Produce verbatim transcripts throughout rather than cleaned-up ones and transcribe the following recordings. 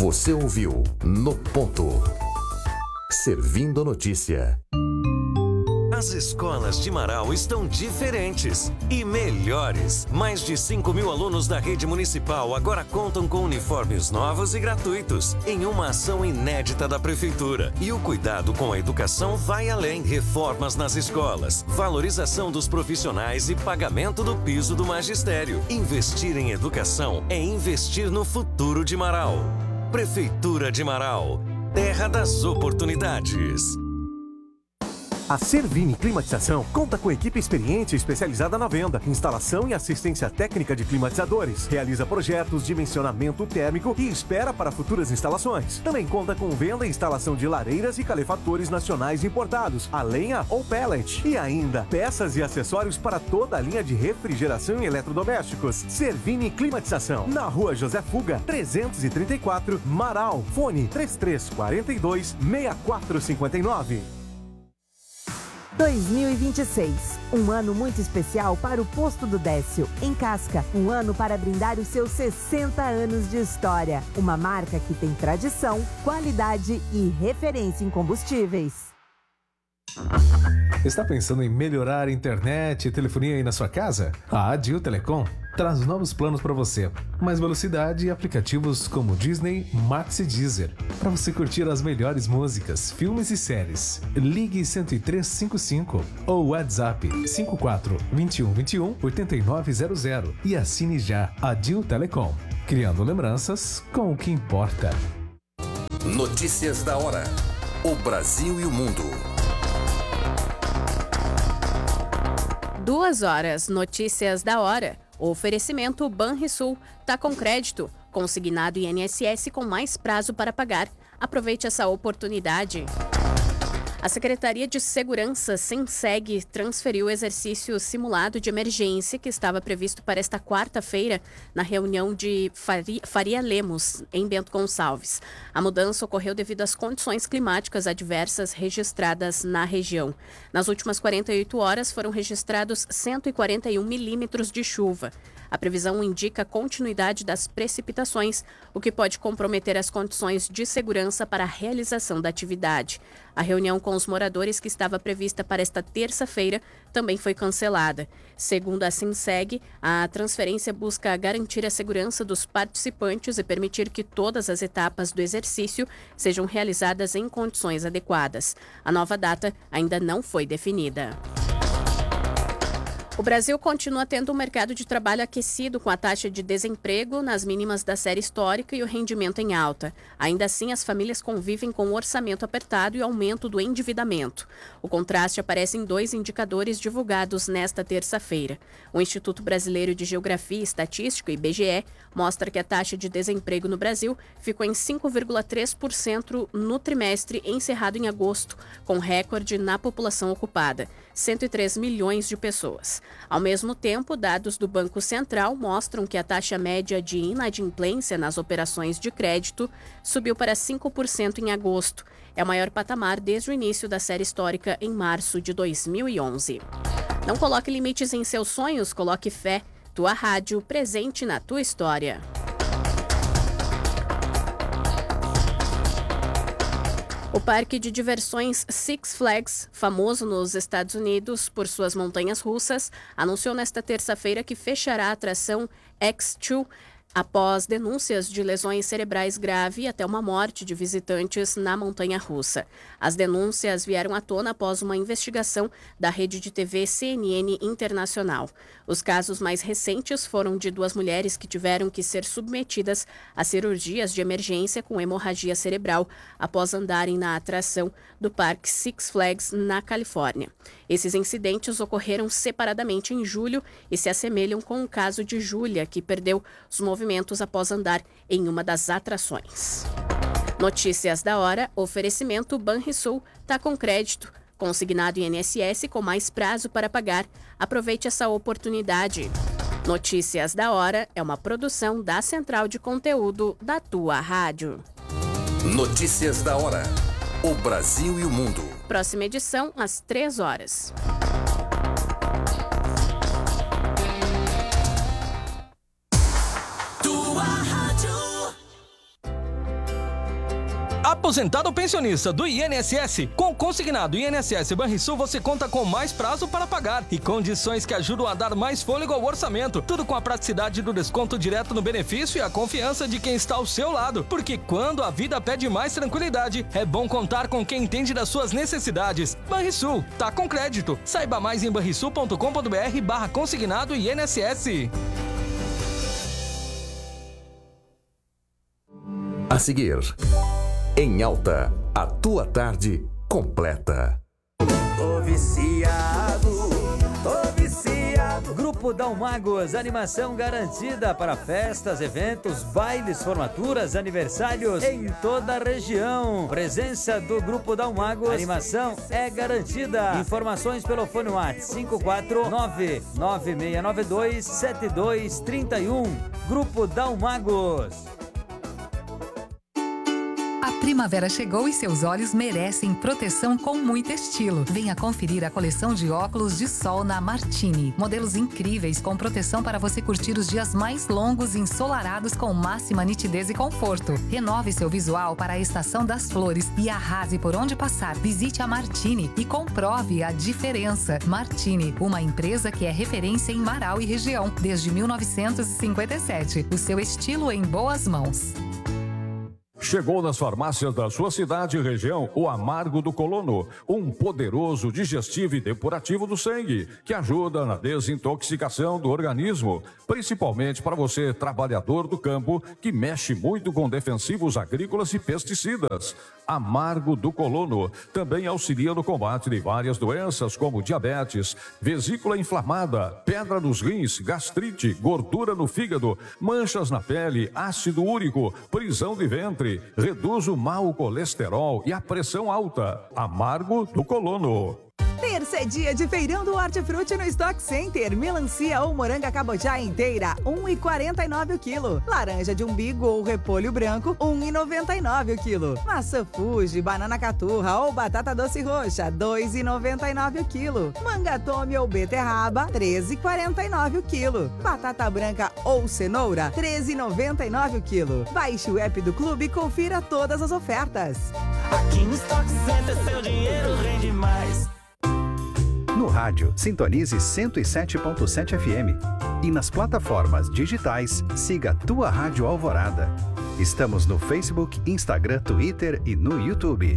Você ouviu No Ponto. Servindo a notícia. As escolas de Marau estão diferentes e melhores. Mais de cinco mil alunos da rede municipal agora contam com uniformes novos e gratuitos, em uma ação inédita da Prefeitura. E o cuidado com a educação vai além. Reformas nas escolas, valorização dos profissionais e pagamento do piso do magistério. Investir em educação é investir no futuro de Marau. Prefeitura de Marau, terra das oportunidades. A Servini Climatização conta com equipe experiente e especializada na venda, instalação e assistência técnica de climatizadores. Realiza projetos, dimensionamento térmico e espera para futuras instalações. Também conta com venda e instalação de lareiras e calefatores nacionais importados, a lenha ou pellet. E ainda, peças e acessórios para toda a linha de refrigeração e eletrodomésticos. Servini Climatização, na rua José Fuga, trezentos e trinta e quatro, Marau. Fone três três quatro dois, seis quatro cinco nove. dois mil e vinte e seis, um ano muito especial para o Posto do Décio, em Casca. Um ano para brindar os seus sessenta anos de história. Uma marca que tem tradição, qualidade e referência em combustíveis. Está pensando em melhorar a internet e telefonia aí na sua casa? A Adil Telecom traz novos planos para você. Mais velocidade e aplicativos como Disney, Max e Deezer, para você curtir as melhores músicas, filmes e séries. Ligue cento e três cinquenta e cinco ou WhatsApp cinco quatro dois um dois um oito nove zero zero e assine já Adil Telecom, criando lembranças com o que importa. Notícias da hora. O Brasil e o mundo. Duas horas, notícias da hora. O oferecimento Banrisul tá com crédito, consignado I N S S com mais prazo para pagar. Aproveite essa oportunidade. A Secretaria de Segurança, SENSEG, transferiu o exercício simulado de emergência que estava previsto para esta quarta-feira na reunião de Faria, Faria Lemos, em Bento Gonçalves. A mudança ocorreu devido às condições climáticas adversas registradas na região. Nas últimas quarenta e oito horas foram registrados cento e quarenta e um milímetros de chuva. A previsão indica a continuidade das precipitações, o que pode comprometer as condições de segurança para a realização da atividade. A reunião com os moradores, que estava prevista para esta terça-feira, também foi cancelada. Segundo a SENSEG, a transferência busca garantir a segurança dos participantes e permitir que todas as etapas do exercício sejam realizadas em condições adequadas. A nova data ainda não foi definida. O Brasil continua tendo um mercado de trabalho aquecido, com a taxa de desemprego nas mínimas da série histórica e o rendimento em alta. Ainda assim, as famílias convivem com um orçamento apertado e aumento do endividamento. O contraste aparece em dois indicadores divulgados nesta terça-feira. O Instituto Brasileiro de Geografia e Estatística, I B G E, mostra que a taxa de desemprego no Brasil ficou em cinco vírgula três por cento no trimestre encerrado em agosto, com recorde na população ocupada, cento e três milhões de pessoas. Ao mesmo tempo, dados do Banco Central mostram que a taxa média de inadimplência nas operações de crédito subiu para cinco por cento em agosto. É o maior patamar desde o início da série histórica em março de dois mil e onze. Não coloque limites em seus sonhos, coloque fé. Tua rádio, presente na tua história. O parque de diversões Six Flags, famoso nos Estados Unidos por suas montanhas russas, anunciou nesta terça-feira que fechará a atração X dois após denúncias de lesões cerebrais graves e até uma morte de visitantes na montanha-russa. As denúncias vieram à tona após uma investigação da rede de T V C N N Internacional. Os casos mais recentes foram de duas mulheres que tiveram que ser submetidas a cirurgias de emergência com hemorragia cerebral após andarem na atração do Parque Six Flags, na Califórnia. Esses incidentes ocorreram separadamente em julho e se assemelham com o caso de Júlia, que perdeu os movimentos após andar em uma das atrações. Notícias da hora, oferecimento Banrisul, tá com crédito, consignado I N S S com mais prazo para pagar. Aproveite essa oportunidade. Notícias da hora é uma produção da Central de Conteúdo da tua rádio. Notícias da hora. O Brasil e o mundo. Próxima edição, às três horas. Aposentado ou pensionista do I N S S? Com o consignado I N S S Banrisul, você conta com mais prazo para pagar e condições que ajudam a dar mais fôlego ao orçamento. Tudo com a praticidade do desconto direto no benefício e a confiança de quem está ao seu lado. Porque quando a vida pede mais tranquilidade, é bom contar com quem entende das suas necessidades. Banrisul, tá com crédito. Saiba mais em banrisul ponto com ponto br barra consignado I N S S. A seguir, em alta, a tua tarde completa. Tô viciado, tô viciado. Grupo Dalmagos, animação garantida para festas, eventos, bailes, formaturas, aniversários em toda a região. Presença do Grupo Dalmagos, animação é garantida. Informações pelo fone WhatsApp cinco quatro nove nove seis nove dois sete dois três um. Grupo Dalmagos. A primavera chegou e seus olhos merecem proteção com muito estilo. Venha conferir a coleção de óculos de sol na Martini. Modelos incríveis com proteção para você curtir os dias mais longos e ensolarados com máxima nitidez e conforto. Renove seu visual para a estação das flores e arrase por onde passar. Visite a Martini e comprove a diferença. Martini, uma empresa que é referência em Marau e região desde mil novecentos e cinquenta e sete. O seu estilo em boas mãos. Chegou nas farmácias da sua cidade e região o Amargo do Colono, um poderoso digestivo e depurativo do sangue, que ajuda na desintoxicação do organismo, principalmente para você, trabalhador do campo, que mexe muito com defensivos agrícolas e pesticidas. Amargo do Colono também auxilia no combate de várias doenças como diabetes, vesícula inflamada, pedra nos rins, gastrite, gordura no fígado, manchas na pele, ácido úrico, prisão de ventre, reduz o mau colesterol e a pressão alta. Amargo do Colono. Terça é dia de feirão do Hortifruti no Stock Center. Melancia ou moranga cabotiá inteira, um real e quarenta e nove o quilo. Laranja de umbigo ou repolho branco, um real e noventa e nove o quilo. Maçã Fuji, banana caturra ou batata doce roxa, dois reais e noventa e nove o quilo. Manga tome ou beterraba, treze reais e quarenta e nove o quilo. Batata branca ou cenoura, treze reais e noventa e nove o quilo. Baixe o app do clube e confira todas as ofertas. Aqui no Stock Center seu dinheiro rende mais. No rádio, sintonize cento e sete ponto sete F M. E nas plataformas digitais, siga Tua Rádio Alvorada. Estamos no Facebook, Instagram, Twitter e no YouTube.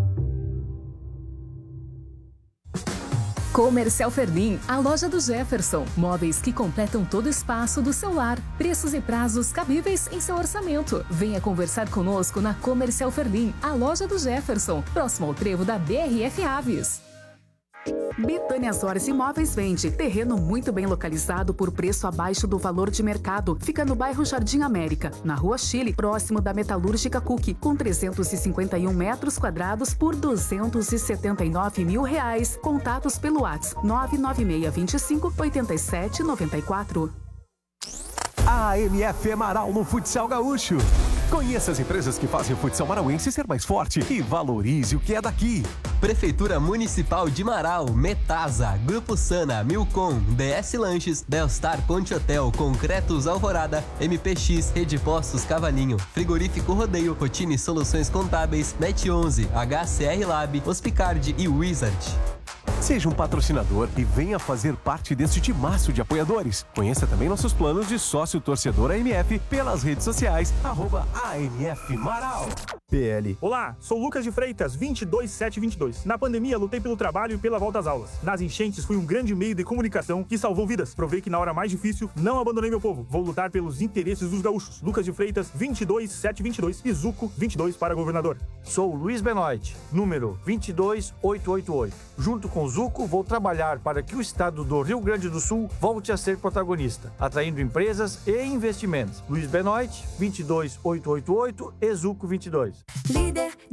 Comercial Ferlim, a loja do Jefferson. Móveis que completam todo o espaço do seu lar. Preços e prazos cabíveis em seu orçamento. Venha conversar conosco na Comercial Ferlim, a loja do Jefferson, próximo ao trevo da B R F Aves. Betânia Soares Imóveis vende terreno muito bem localizado por preço abaixo do valor de mercado. Fica no bairro Jardim América, na Rua Chile, próximo da Metalúrgica Cook, com trezentos e cinquenta e um metros quadrados por duzentos e setenta e nove mil reais. Contatos pelo WhatsApp nove nove seis dois cinco oito sete nove quatro. A M F Marau no Futsal Gaúcho. Conheça as empresas que fazem o futsal marauense ser mais forte e valorize o que é daqui. Prefeitura Municipal de Marau, Metasa, Grupo Sana, Milcom, D S Lanches, Belstar Ponte Hotel, Concretos Alvorada, M P X, Rede Postos Cavalinho, Frigorífico Rodeio, Rotine Soluções Contábeis, Net onze, H C R Lab, Hospicard e Wizard. Seja um patrocinador e venha fazer parte deste timaço de apoiadores. Conheça também nossos planos de sócio torcedor A M F pelas redes sociais, arroba A M F Marau. P L. Olá, sou Lucas de Freitas, vinte e dois sete vinte e dois. Na pandemia, lutei pelo trabalho e pela volta às aulas. Nas enchentes, fui um grande meio de comunicação que salvou vidas. Provei que na hora mais difícil, não abandonei meu povo. Vou lutar pelos interesses dos gaúchos. Lucas de Freitas, vinte e dois sete vinte e dois. E Zuco, vinte e dois para governador. Sou Luiz Benoit, número vinte e dois oito oito oito. Junto com Zuco, vou trabalhar para que o estado do Rio Grande do Sul volte a ser protagonista, atraindo empresas e investimentos. Luiz Benoit, vinte e dois oito oito oito e Zuco vinte e dois. Líder